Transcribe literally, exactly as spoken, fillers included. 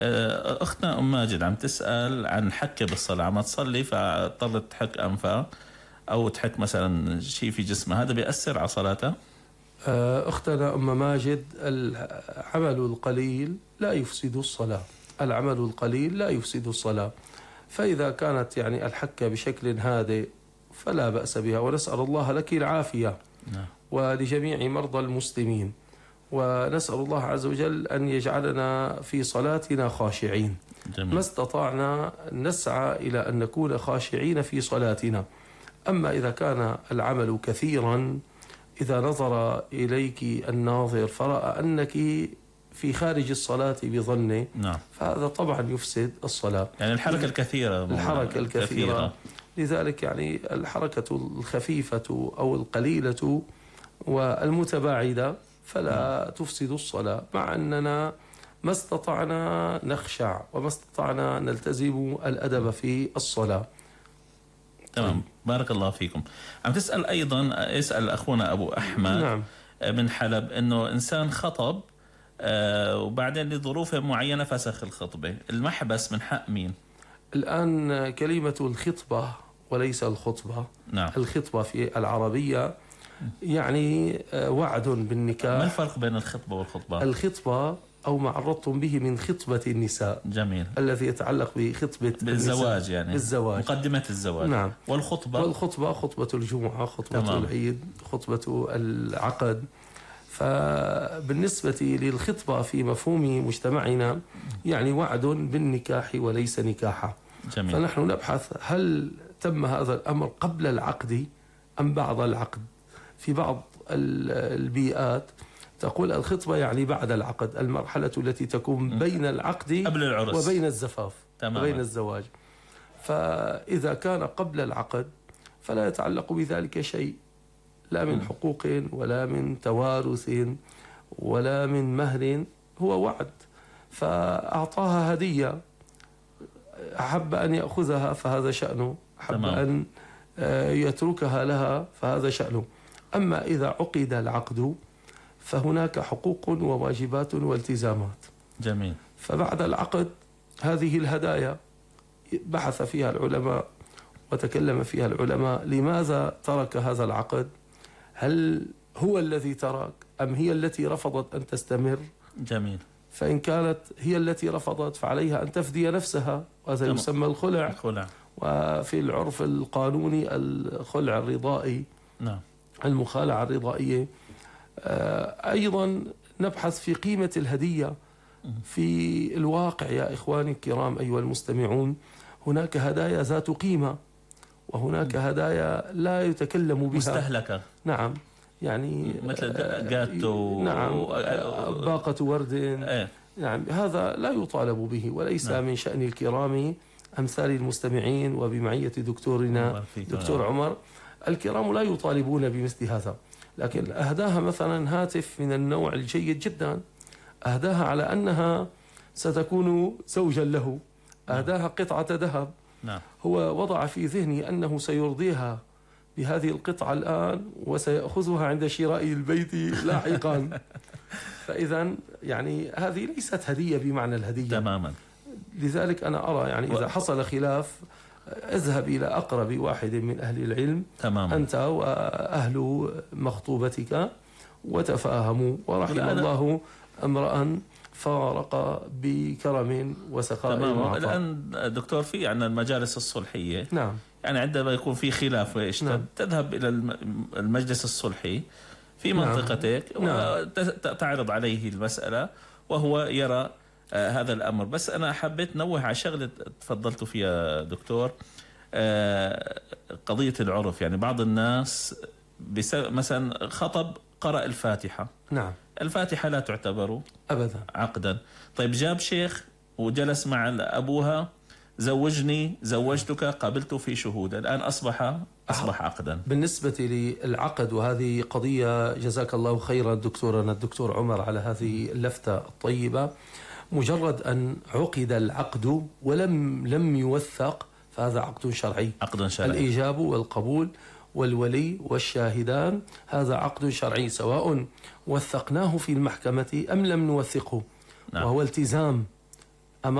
أختنا أم ماجد عم تسأل عن حكة بالصلاة، عم تصلي فاضطرت تحك أنفها أو تحك مثلا شيء في جسمها، هذا بيأثر على صلاتها؟ أختنا أم ماجد، العمل القليل لا يفسد الصلاة، العمل القليل لا يفسد الصلاة. فإذا كانت يعني الحكة بشكل هادئ فلا بأس بها، ونسأل الله لك العافية نعم. ولجميع مرضى المسلمين، ونسأل الله عز وجل أن يجعلنا في صلاتنا خاشعين. جميل. ما استطعنا نسعى إلى أن نكون خاشعين في صلاتنا. أما إذا كان العمل كثيرا، إذا نظر إليك الناظر فرأى أنك في خارج الصلاة بظنه، نعم. فهذا طبعا يفسد الصلاة. يعني الحركة الكثيرة الحركة الكثيرة كثيرة. لذلك يعني الحركة الخفيفة أو القليلة والمتباعدة فلا م. تفسد الصلاة، مع أننا ما استطعنا نخشع وما استطعنا نلتزم الأدب في الصلاة. تمام. بارك الله فيكم. عم تسأل أيضا، يسأل أخونا أبو أحمد نعم. من حلب أنه إنسان خطب آه وبعدين لظروف معينة فسخ الخطبة، المحبس من حق مين؟ الآن كلمة الخطبة وليس الخطبة. نعم. الخطبة في العربية يعني وعد بالنكاح. ما الفرق بين الخطبة والخطبة؟ الخطبة أو ما عرضتم به من خطبة النساء. جميل. الذي يتعلق بخطبة بالزواج، يعني بالزواج، مقدمة الزواج. نعم. والخطبة والخطبة خطبة الجمعة، خطبة تمام. العيد، خطبة العقد. فبالنسبة للخطبة في مفهوم مجتمعنا يعني وعد بالنكاح وليس نكاحا. جميل. فنحن نبحث هل تم هذا الأمر قبل العقد أم بعد العقد. في بعض البيئات تقول الخطبة يعني بعد العقد، المرحلة التي تكون بين العقد قبل العرس وبين الزفاف تماما. وبين الزواج. فإذا كان قبل العقد فلا يتعلق بذلك شيء، لا من حقوق ولا من توارث ولا من مهر، هو وعد. فأعطاها هدية، أحب أن يأخذها فهذا شأنه، أحب تمام. أن يتركها لها فهذا شأنه. أما إذا عقد العقد فهناك حقوق وواجبات والتزامات. جميل. فبعد العقد هذه الهدايا بحث فيها العلماء وتكلم فيها العلماء، لماذا ترك هذا العقد؟ هل هو الذي ترك أم هي التي رفضت أن تستمر؟ جميل. فإن كانت هي التي رفضت فعليها أن تفدي نفسها، وهذا يسمى الخلع. الخلع. وفي العرف القانوني الخلع الرضائي. نعم. المخالعة الرضائية. أيضا نبحث في قيمة الهدية في الواقع. يا إخواني الكرام أيها المستمعون، هناك هدايا ذات قيمة وهناك هدايا لا يتكلم بها، مستهلكة. نعم. يعني مثل جاتو، نعم، باقة ورد. ايه. نعم، هذا لا يطالب به وليس نعم. من شأن الكرام أمثال المستمعين وبمعية دكتورنا دكتور عمر الكرام لا يطالبون بمثل هذا. لكن أهداها مثلا هاتف من النوع الجيد جدا، أهداها على أنها ستكون زوجا له، أهداها قطعة ذهب. نعم. هو وضع في ذهني أنه سيرضيها بهذه القطعة الآن وسيأخذها عند شراء البيت لاحقا. فإذا يعني هذه ليست هدية بمعنى الهدية تماما. لذلك أنا أرى يعني إذا حصل خلاف اذهب إلى أقرب واحد من أهل العلم تماما. أنت وأهل مخطوبتك وتفاهموا، ورحم الله امرأ فارق بكرم وسخاء. تماما. الآن دكتور في عندنا المجالس الصلحية. نعم. يعني عندما يكون في خلاف وإشتد نعم. تذهب إلى المجلس الصلحي في منطقتك نعم. وتعرض عليه المسألة وهو يرى آه هذا الأمر. بس أنا حبيت نوه على شغلة تفضلت فيها دكتور، آه قضية العرف. يعني بعض الناس مثلا خطب قرأ الفاتحة. نعم. الفاتحة لا تعتبر أبدا عقدا. طيب جاب شيخ وجلس مع أبوها، زوجني زوجتك قابلت في شهود، الآن أصبح أصبح عقدا. بالنسبة للعقد، وهذه قضية جزاك الله خيرا دكتورنا الدكتور عمر على هذه اللفتة الطيبة. مجرد أن عقد العقد ولم لم يوثق فهذا عقد شرعي. عقد شرعي. الإيجاب والقبول والولي والشاهدان هذا عقد شرعي، سواء وثقناه في المحكمة أم لم نوثقه. نعم. وهو التزام